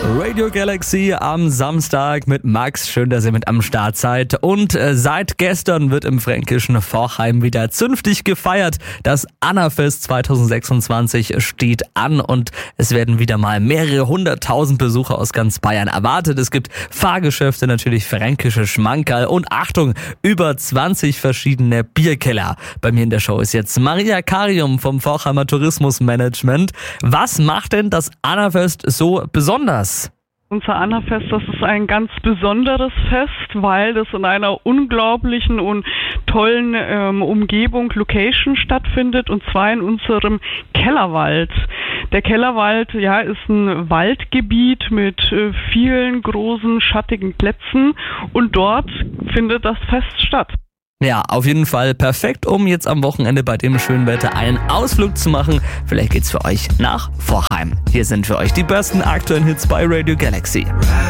Radio Galaxy am Samstag mit Max. Schön, dass ihr mit am Start seid. Und seit gestern wird im fränkischen Forchheim wieder zünftig gefeiert. Das Annafest 2026 steht an und es werden wieder mal mehrere 100.000 Besucher aus ganz Bayern erwartet. Es gibt Fahrgeschäfte, natürlich fränkische Schmankerl und Achtung, über 20 verschiedene Bierkeller. Bei mir in der Show ist jetzt Maria Karium vom Forchheimer Tourismusmanagement. Was macht denn das Annafest so besonders? Unser Annafest, das ist ein ganz besonderes Fest, weil das in einer unglaublichen und tollen Umgebung, Location stattfindet, und zwar in unserem Kellerwald. Der Kellerwald, ist ein Waldgebiet mit vielen großen, schattigen Plätzen, und dort findet das Fest statt. Ja, auf jeden Fall perfekt, um jetzt am Wochenende bei dem schönen Wetter einen Ausflug zu machen. Vielleicht geht's für euch nach Forchheim. Hier sind für euch die besten aktuellen Hits bei Radio Galaxy.